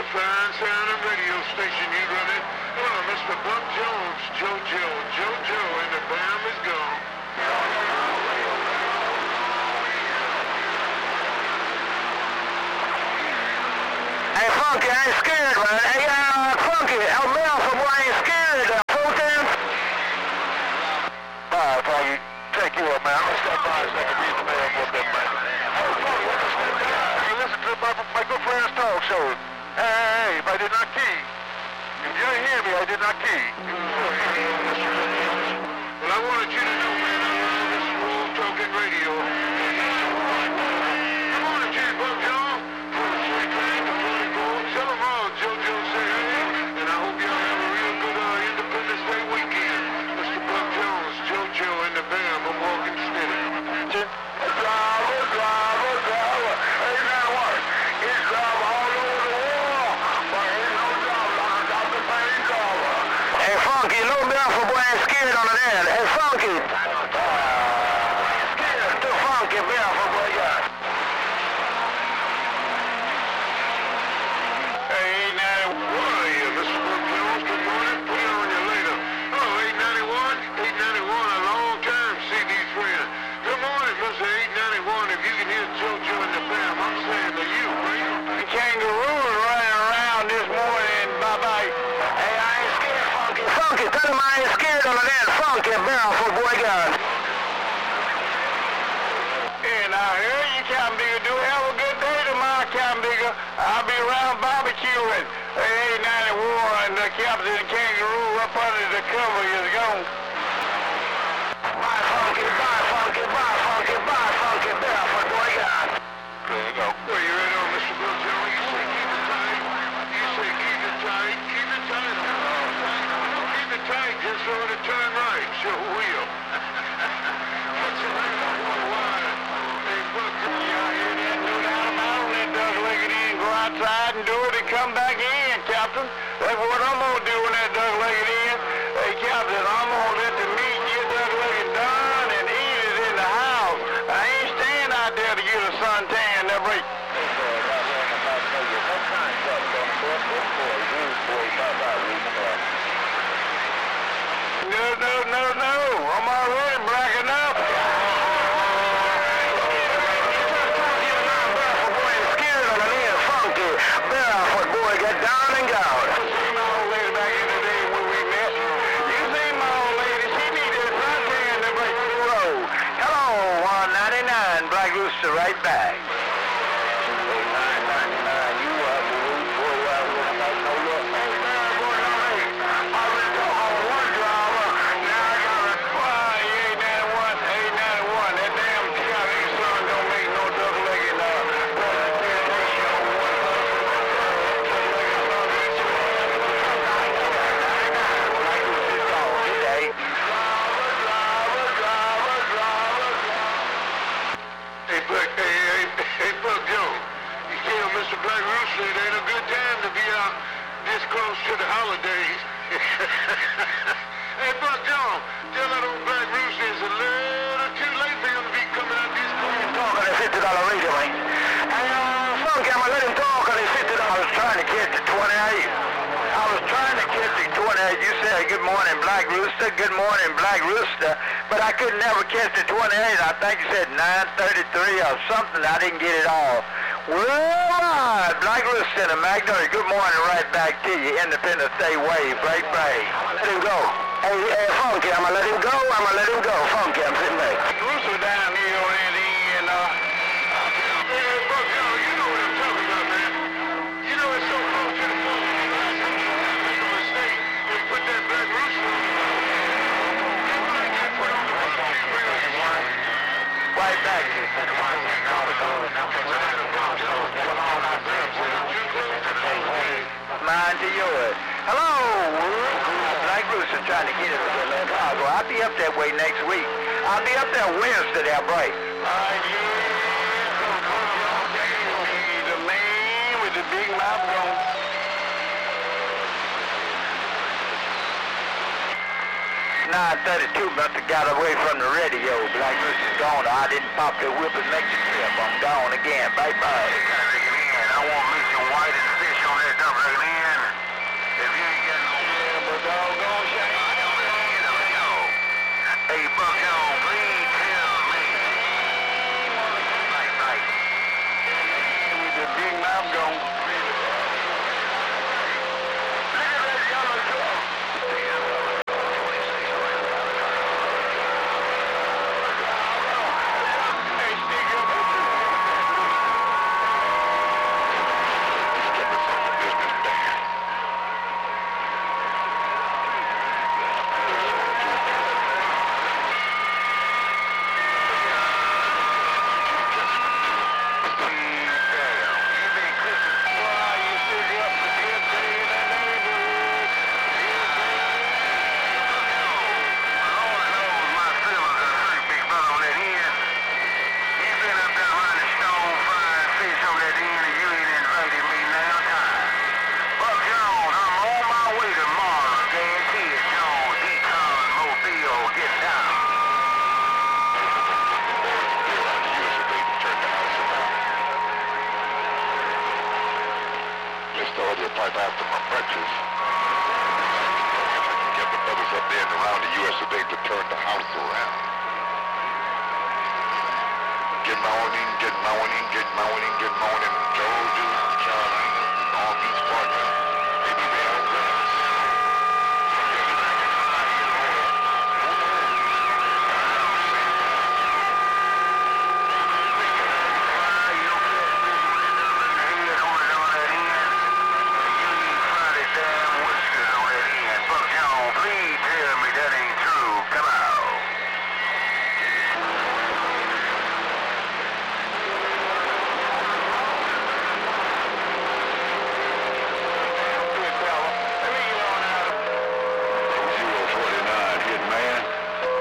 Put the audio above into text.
fine sounding radio station you run it. Hello, Mr. Buck Jones, JoJo. JoJo and the BAM is gone. Hey, Funky, I ain't scared, man. Hey, Funky, El Mel from where I ain't scared. Fulton? Alright, Funky, take you up, man. I'm gonna stop by a second, read the mail for a bit, man. Hey, Funky, you listen to my good friend's talk show. Hey, but I did not key. If you didn't hear me, I did not key. Well, I wanted you to know, man, I love this Smooth Talking Radio. Good morning, Chief Buck Jones. Tell them all JoJo say hey, and I hope y'all have a real good Independence Day weekend. Mr. Buck Jones, JoJo and the BAM, I'm walking steady. Driver, ain't that what? It's drive all over the world, but ain't no job like Dr. Payne driver. Hey, Funky, load me up for boy ain't scared on the end. Hey, Funky. Scared, too funky, me up for boy got. I'll be around barbecuing. Hey, 91, the Captain Kangaroo up under the cover is gone. Bye, Funky, bye, Funky, bye, Funky, bye, Funky, barefoot boy God. There you go. Well, you ready on Mr. Bill Jones? You say keep it tight. You say keep it tight. Keep it tight. Keep it tight just so it'll turn right. Sure will. Put your hand on one wire. Hey, Buck, y'all hear that? No doubt about it. Doug Leggett go outside and do it and come back in, Captain. That's what I'm going to do when that Doug Leggett in. Hey, Captain, I'm going to let the meat get Doug Leggett done and eat it in the house. I ain't staying out there to get a suntan that break. No. I'm already blacking up. Right back. To the holidays. Hey, Buck Jones, tell that old Black Rooster it's a little too late for him to be coming out this morning. Talk on his $50 radio, man. Hey, Funky, I'm going to let him talk on his $50. I was trying to catch the 28. You said good morning, Black Rooster. Good morning, Black Rooster. But I could never catch the 28. I think you said 9:33 or something. I didn't get it all. Well, Black Rooster and Magnolia, good morning right back to you. Independence Day wave, right back. Let him go. Hey, Funky, I'm going to let him go. Funky, I'm sitting back. Rooster down here on that end, hey, Buck Jones, you know what I'm talking about, man. You know it's so close to the phone. We put that Black Rooster on. Right back. Mine to yours. Hello. Black Rooster trying to get it to Chicago. I'll be up that way next week. I'll be up there Wednesday, that break. The man with the big mouth gone. 9:32 must have got away from the radio. Black Rooster's gone. I didn't pop the whip and make the trip. I'm gone again. Bye-bye. I want me some white and fish on that dump. then around the U.S. today to turn the house around. Good morning, good morning, good morning, good morning, Georgia, Carolina, Northeast part.